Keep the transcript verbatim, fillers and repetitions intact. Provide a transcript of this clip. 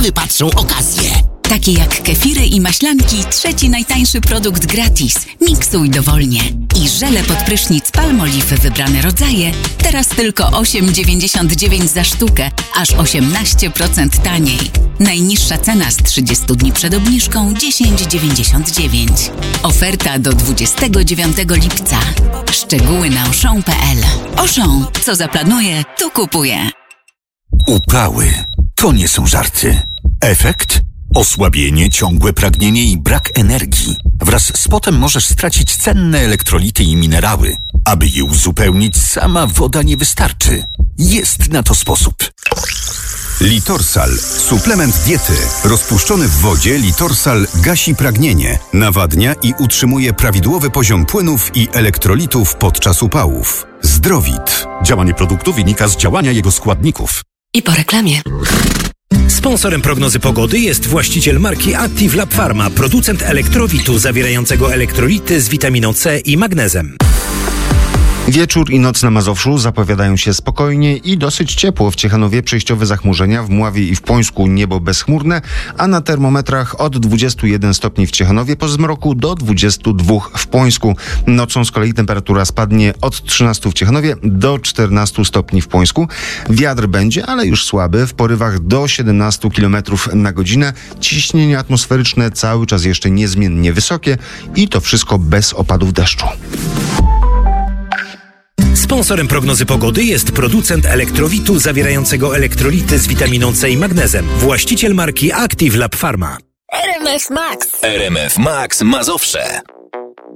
wypatrzą okazję. Takie jak kefiry i maślanki, trzeci najtańszy produkt gratis. Miksuj dowolnie. I żele pod prysznic Palmolive wybrane rodzaje, teraz tylko osiem dziewięćdziesiąt dziewięć za sztukę, aż osiemnaście procent taniej. Najniższa cena z trzydziestu dni przed obniżką dziesięć dziewięćdziesiąt dziewięć. Oferta do dwudziestego dziewiątego lipca. Szczegóły na auchan kropka p l. Auchan, co zaplanuje, to kupuje. Upały to nie są żarty. Efekt? Osłabienie, ciągłe pragnienie i brak energii. Wraz z potem możesz stracić cenne elektrolity i minerały. Aby je uzupełnić, sama woda nie wystarczy. Jest na to sposób. Litorsal. Suplement diety. Rozpuszczony w wodzie Litorsal gasi pragnienie, nawadnia i utrzymuje prawidłowy poziom płynów i elektrolitów podczas upałów. Zdrowit. Działanie produktu wynika z działania jego składników. I po reklamie. Sponsorem prognozy pogody jest właściciel marki Active Lab Pharma, producent elektrowitu zawierającego elektrolity z witaminą C i magnezem. Wieczór i noc na Mazowszu zapowiadają się spokojnie i dosyć ciepło. W Ciechanowie przejściowe zachmurzenia, w Mławie i w Pońsku niebo bezchmurne, a na termometrach od dwudziestu jeden stopni w Ciechanowie po zmroku do dwudziestu dwóch w Pońsku. Nocą z kolei temperatura spadnie od trzynastu w Ciechanowie do czternastu stopni w Pońsku. Wiatr będzie, ale już słaby, w porywach do siedemnastu kilometrów na godzinę. Ciśnienie atmosferyczne cały czas jeszcze niezmiennie wysokie i to wszystko bez opadów deszczu. Sponsorem prognozy pogody jest producent elektrowitu zawierającego elektrolity z witaminą C i magnezem. Właściciel marki Active Lab Pharma. R M F Max. R M F Max Mazowsze.